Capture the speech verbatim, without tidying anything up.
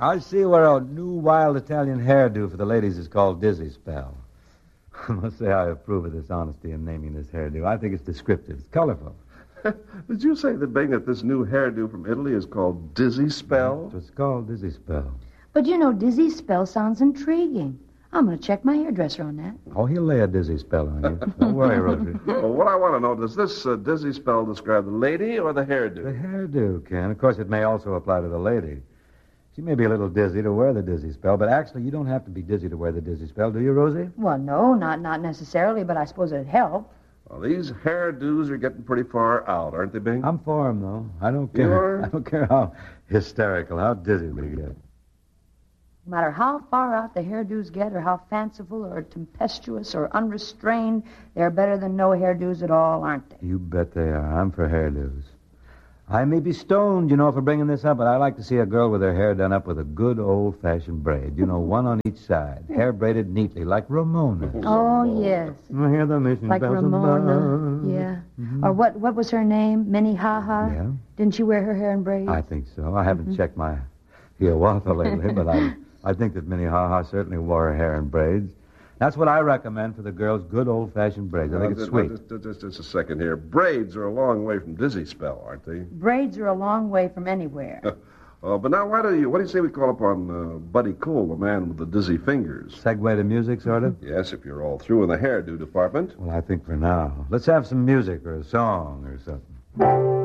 I see where a new wild Italian hairdo for the ladies is called Dizzy Spell. I must say I approve of this honesty in naming this hairdo. I think it's descriptive. It's colorful. Did you say that, Bing, that this new hairdo from Italy is called Dizzy Spell? It's called Dizzy Spell. But you know, Dizzy Spell sounds intriguing. I'm going to check my hairdresser on that. Oh, he'll lay a dizzy spell on you. Don't worry, Rosie. Well, what I want to know, does this uh, Dizzy Spell describe the lady or the hairdo? The hairdo, Ken. Of course, it may also apply to the lady. She may be a little dizzy to wear the dizzy spell, but actually, you don't have to be dizzy to wear the dizzy spell, do you, Rosie? Well, no, not not necessarily, but I suppose it'd help. Well, these hairdos are getting pretty far out, aren't they, Bing? I'm for him, though. I don't care. You're... I don't care how hysterical, how dizzy we get. No matter how far out the hairdos get or how fanciful or tempestuous or unrestrained, they're better than no hairdos at all, aren't they? You bet they are. I'm for hairdos. I may be stoned, you know, for bringing this up, but I like to see a girl with her hair done up with a good old-fashioned braid. You know, one on each side, hair braided neatly, like Ramona. Oh, yes. I hear the mission Like bells Ramona, above. yeah. Mm-hmm. Or what What was her name? Minnehaha? Yeah. Didn't she wear her hair in braids? I think so. I haven't mm-hmm. checked my Hiawatha lately, but I I think that Minnehaha certainly wore her hair in braids. That's what I recommend for the girls, good old-fashioned braids. I think it's sweet. Just, just, just a second here. Braids are a long way from Dizzy Spell, aren't they? Braids are a long way from anywhere. uh, but now, why do you? What do you say we call upon uh, Buddy Cole, the man with the dizzy fingers? Segue to music, sort of? Yes, if you're all through in the hairdo department. Well, I think for now. Let's have some music or a song or something.